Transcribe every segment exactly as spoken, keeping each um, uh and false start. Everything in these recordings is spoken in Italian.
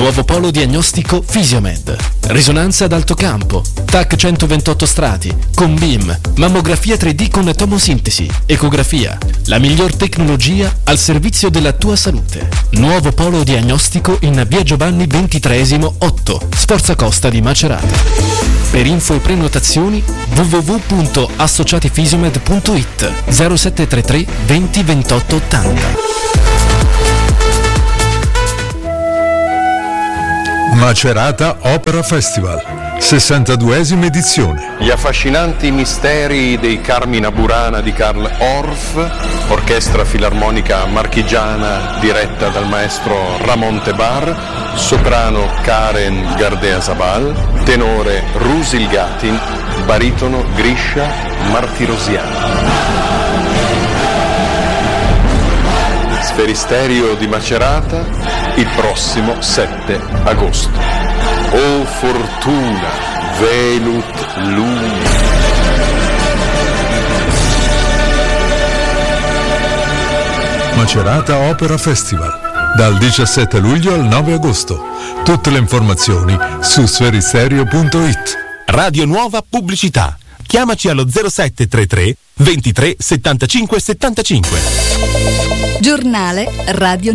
Nuovo polo diagnostico Fisiomed. Risonanza ad alto campo. T A C centoventotto strati. Con B I M. Mammografia tre D con tomosintesi. Ecografia. La miglior tecnologia al servizio della tua salute. Nuovo polo diagnostico in via Giovanni ventitreesimo otto, Sforza Costa di Macerata. Per info e prenotazioni w w w punto associatifisiomed punto i t zero sette tre tre venti ventotto ottanta. Macerata Opera Festival, sessantaduesima edizione. Gli affascinanti misteri dei Carmina Burana di Karl Orff, orchestra filarmonica marchigiana diretta dal maestro Ramon Tebar, soprano Karen Gardea-Zabal, tenore Rusil Gatin, baritono Grisha Martirosian. Sferisterio di Macerata il prossimo sette agosto. O fortuna, velut lumi. Macerata Opera Festival, dal diciassette luglio al nove agosto. Tutte le informazioni su sferisterio punto i t. Radio Nuova Pubblicità. Chiamaci allo zero sette tre tre ventitré settantacinque settantacinque. Giornale Radio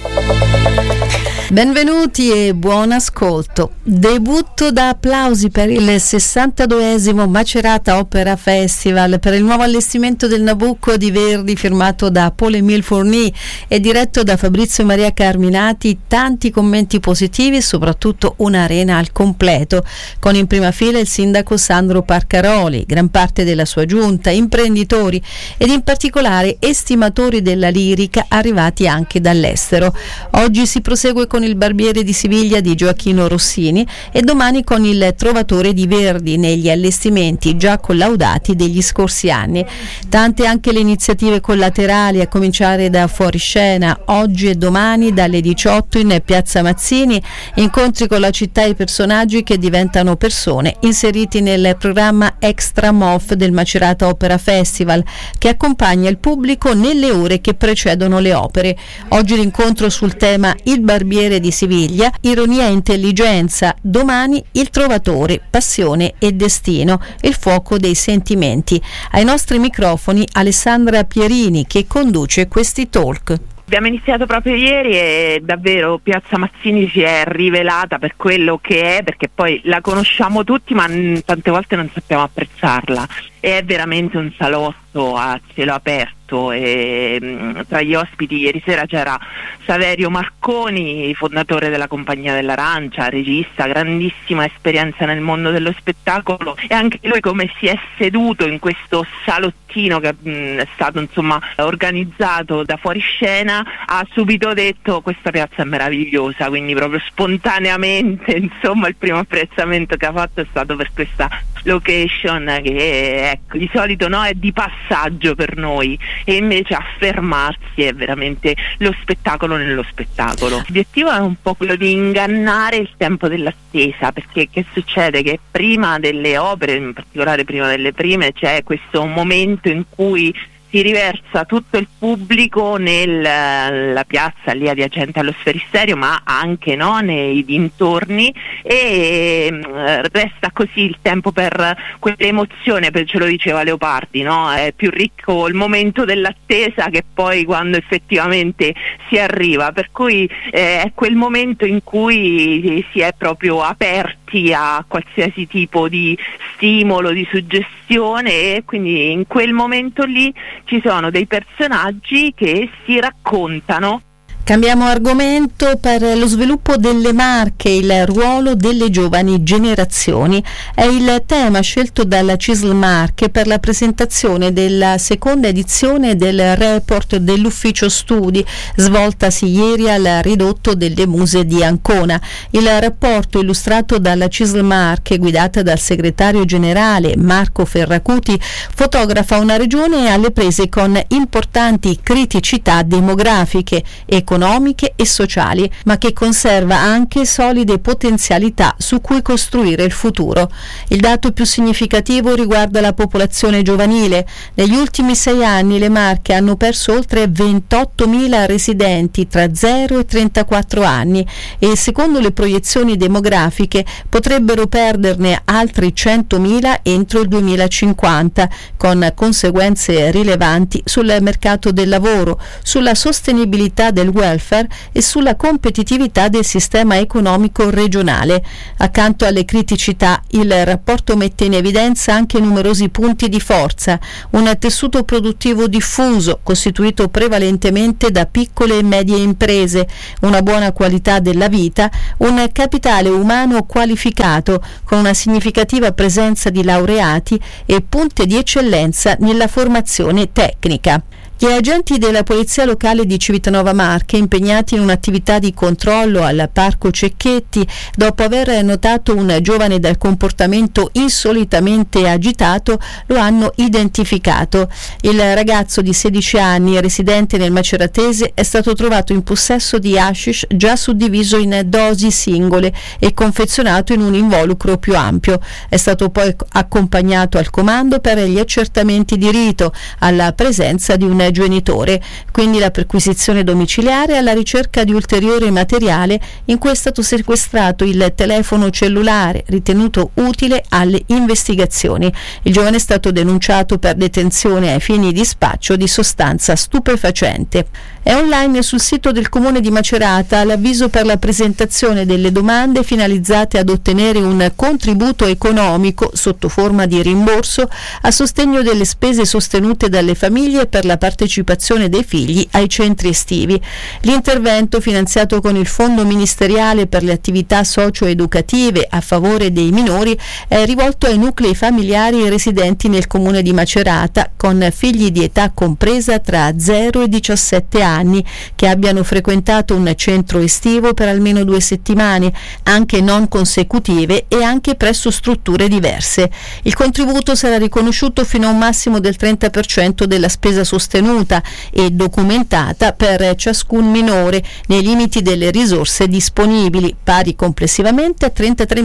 Nuova. Benvenuti e buon ascolto. Debutto da applausi per il sessantaduesimo Macerata Opera Festival, per il nuovo allestimento del Nabucco di Verdi firmato da Paul-Émile Fourny e diretto da Fabrizio Maria Carminati. Tanti commenti positivi e soprattutto un'arena al completo, con in prima fila il sindaco Sandro Parcaroli, gran parte della sua giunta, imprenditori ed in particolare estimatori della lirica arrivati anche dall'estero. Oggi si prosegue con il Barbiere di Siviglia di Gioacchino Rossini e domani con il Trovatore di Verdi, negli allestimenti già collaudati degli scorsi anni. Tante anche le iniziative collaterali, a cominciare da Fuoriscena, oggi e domani dalle diciotto in Piazza Mazzini, incontri con la città e i personaggi che diventano persone, inseriti nel programma Extra M O F del Macerata Opera Festival, che accompagna il pubblico nelle ore che precedono le opere. Oggi l'incontro sul tema Il Barbiere di Siviglia, ironia e intelligenza. Domani il Trovatore, passione e destino, il fuoco dei sentimenti. Ai nostri microfoni Alessandra Pierini, che conduce questi talk. Abbiamo iniziato proprio ieri e davvero Piazza Mazzini si è rivelata per quello che è, perché poi la conosciamo tutti ma tante volte non sappiamo apprezzarla. È veramente un salotto a cielo aperto e mh, tra gli ospiti ieri sera c'era Saverio Marconi, fondatore della Compagnia dell'Arancia, regista, grandissima esperienza nel mondo dello spettacolo, e anche lui come si è seduto in questo salottino che mh, è stato insomma organizzato da Fuoriscena, ha subito detto: questa piazza è meravigliosa, quindi proprio spontaneamente insomma il primo apprezzamento che ha fatto è stato per questa location che ecco, di solito no, è di passaggio per noi, e invece affermarsi è veramente lo spettacolo nello spettacolo. L'obiettivo è un po' quello di ingannare il tempo dell'attesa, perché che succede? Che prima delle opere, in particolare prima delle prime, c'è questo momento in cui si riversa tutto il pubblico nella piazza lì adiacente allo Sferisterio, ma anche no, nei dintorni, e eh, resta così il tempo per quell'emozione, per, ce lo diceva Leopardi, no? È più ricco il momento dell'attesa che poi quando effettivamente si arriva, per cui eh, è quel momento in cui si è proprio aperti a qualsiasi tipo di stimolo, di suggestione, e quindi in quel momento lì ci sono dei personaggi che si raccontano. Cambiamo argomento. Per lo sviluppo delle marche, il ruolo delle giovani generazioni è il tema scelto dalla C I S L Marche per la presentazione della seconda edizione del report dell'ufficio studi, svoltasi ieri al ridotto delle Muse di Ancona. Il rapporto, illustrato dalla C I S L Marche, guidata dal segretario generale Marco Ferracuti, fotografa una regione alle prese con importanti criticità demografiche, economiche, economiche e sociali, ma che conserva anche solide potenzialità su cui costruire il futuro. Il dato più significativo riguarda la popolazione giovanile. Negli ultimi sei anni le Marche hanno perso oltre ventottomila residenti tra zero e trentaquattro anni e secondo le proiezioni demografiche potrebbero perderne altri centomila entro il duemilacinquanta, con conseguenze rilevanti sul mercato del lavoro, sulla sostenibilità del welfare e sulla competitività del sistema economico regionale. Accanto alle criticità, il rapporto mette in evidenza anche numerosi punti di forza: un tessuto produttivo diffuso, costituito prevalentemente da piccole e medie imprese, una buona qualità della vita, un capitale umano qualificato con una significativa presenza di laureati e punte di eccellenza nella formazione tecnica. Gli agenti della Polizia Locale di Civitanova Marche, impegnati in un'attività di controllo al Parco Cecchetti, dopo aver notato un giovane dal comportamento insolitamente agitato, lo hanno identificato. Il ragazzo di sedici anni, residente nel Maceratese, è stato trovato in possesso di hashish già suddiviso in dosi singole e confezionato in un involucro più ampio. È stato poi accompagnato al comando per gli accertamenti di rito, alla presenza di un genitore, quindi la perquisizione domiciliare alla ricerca di ulteriore materiale in cui è stato sequestrato il telefono cellulare ritenuto utile alle investigazioni. Il giovane è stato denunciato per detenzione ai fini di spaccio di sostanza stupefacente. È online sul sito del Comune di Macerata l'avviso per la presentazione delle domande finalizzate ad ottenere un contributo economico sotto forma di rimborso a sostegno delle spese sostenute dalle famiglie per la partecipazione dei figli ai centri estivi. L'intervento, finanziato con il Fondo Ministeriale per le attività socio-educative a favore dei minori, è rivolto ai nuclei familiari residenti nel Comune di Macerata con figli di età compresa tra zero e diciassette anni che abbiano frequentato un centro estivo per almeno due settimane, anche non consecutive e anche presso strutture diverse. Il contributo sarà riconosciuto fino a un massimo del trenta per cento della spesa sostenuta e documentata per ciascun minore nei limiti delle risorse disponibili, pari complessivamente a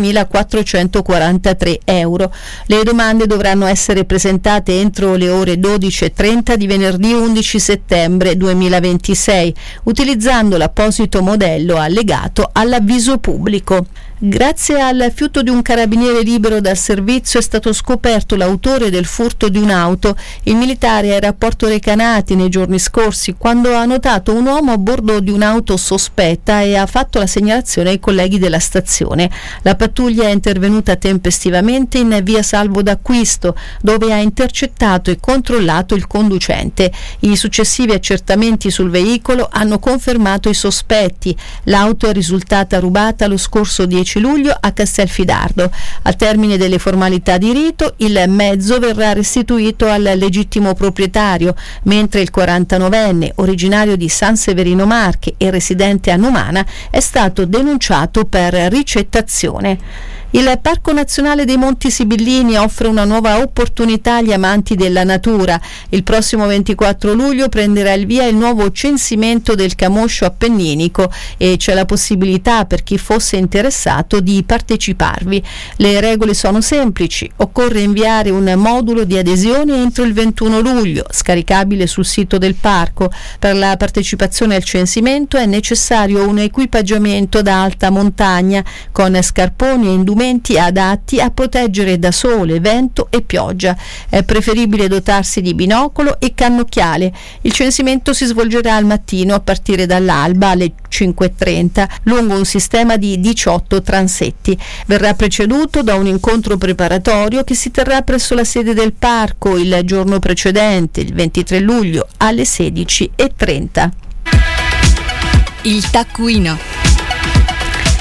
trentatremilaquattrocentoquarantatré euro. Le domande dovranno essere presentate entro le ore dodici e trenta di venerdì undici settembre duemilaventisei, utilizzando l'apposito modello allegato all'avviso pubblico. Grazie al fiuto di un carabiniere libero dal servizio è stato scoperto l'autore del furto di un'auto. Il militare era a Porto Recanati nei giorni scorsi quando ha notato un uomo a bordo di un'auto sospetta e ha fatto la segnalazione ai colleghi della stazione. La pattuglia è intervenuta tempestivamente in via Salvo d'Acquisto, dove ha intercettato e controllato il conducente. I successivi accertamenti sul veicolo hanno confermato i sospetti. L'auto è risultata rubata lo scorso dieci luglio a Castelfidardo. Al termine delle formalità di rito, il mezzo verrà restituito al legittimo proprietario, mentre il quarantanovenne, originario di San Severino Marche e residente a Numana, è stato denunciato per ricettazione. Il Parco Nazionale dei Monti Sibillini offre una nuova opportunità agli amanti della natura. Il prossimo ventiquattro luglio prenderà il via il nuovo censimento del camoscio appenninico e c'è la possibilità per chi fosse interessato di parteciparvi. Le regole sono semplici: occorre inviare un modulo di adesione entro il ventuno luglio, scaricabile sul sito del parco. Per la partecipazione al censimento è necessario un equipaggiamento da alta montagna con scarponi e indumenti adatti a proteggere da sole, vento e pioggia. È preferibile dotarsi di binocolo e cannocchiale. Il censimento si svolgerà al mattino a partire dall'alba alle cinque e trenta lungo un sistema di diciotto transetti. Verrà preceduto da un incontro preparatorio che si terrà presso la sede del parco il giorno precedente, il ventitré luglio, alle sedici e trenta. Il taccuino.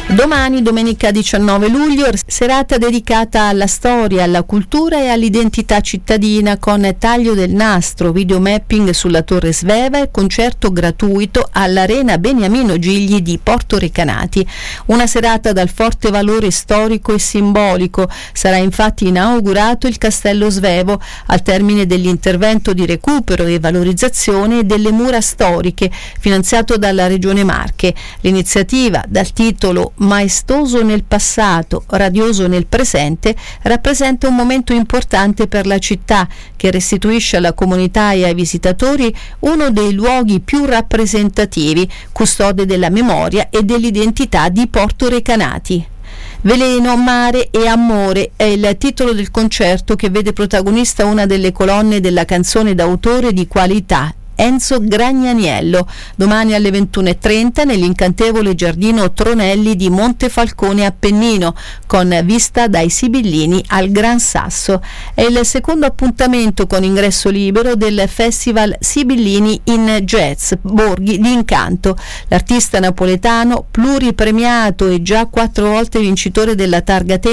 Domani, domenica diciannove luglio, serata dedicata alla storia, alla cultura e all'identità cittadina con taglio del nastro, videomapping sulla Torre Sveva e concerto gratuito all'Arena Beniamino Gigli di Porto Recanati. Una serata dal forte valore storico e simbolico. Sarà infatti inaugurato il Castello Svevo al termine dell'intervento di recupero e valorizzazione delle mura storiche finanziato dalla Regione Marche. L'iniziativa, dal titolo Maestoso nel passato, radioso nel presente, rappresenta un momento importante per la città che restituisce alla comunità e ai visitatori uno dei luoghi più rappresentativi, custode della memoria e dell'identità di Porto Recanati. Veleno, mare e amore è il titolo del concerto che vede protagonista una delle colonne della canzone d'autore di qualità, Enzo Gragnaniello, domani alle ventuno e trenta nell'incantevole giardino Tronelli di Montefalcone Appennino, con vista dai Sibillini al Gran Sasso. È il secondo appuntamento con ingresso libero del Festival Sibillini in Jazz Borghi di Incanto. L'artista napoletano, pluripremiato e già quattro volte vincitore della Targa